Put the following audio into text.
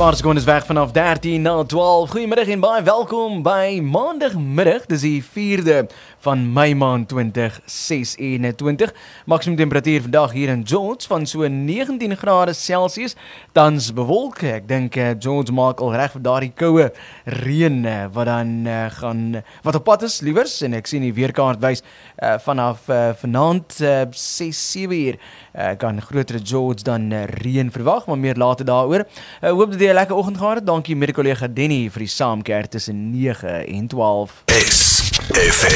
Paar secondes weg vanaf 13 na 12. Goeiemiddag en baie welkom by maandagmiddag. Dis die 4de van Mei maand 2026. Maksimum temperatuur vandag hier in George van so 19 grade Celsius. Tans bewolk. Ek dink George maak al reg vir daardie koue reën wat dan wat op pad is liewers. En ek sien die weerkaart wys vanaf vanaand 6-7 uur kan groter George dan reën verwag, maar meer later daaroor. Hoop dat jy 'n lekker oggend gehad het. Dankie mede kollega Denny vir die saamkerk tussen 9 en 12. SFM